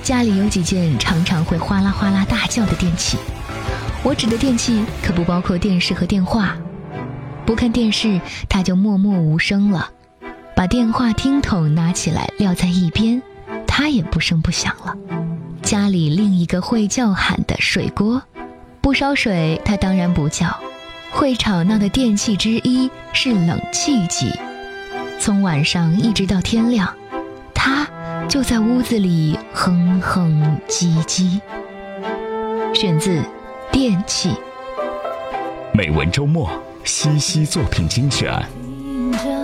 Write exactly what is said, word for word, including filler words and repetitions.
家里有几件常常会哗啦哗啦大叫的电器。我指的电器可不包括电视和电话。不看电视，他就默默无声了，把电话听筒拿起来撂在一边，他也不声不响了。家里另一个会叫喊的水锅，不烧水他当然不叫。会吵闹的电器之一是冷气机，从晚上一直到天亮，他就在屋子里哼哼唧唧。选自电器。 美文周末西西作品精选。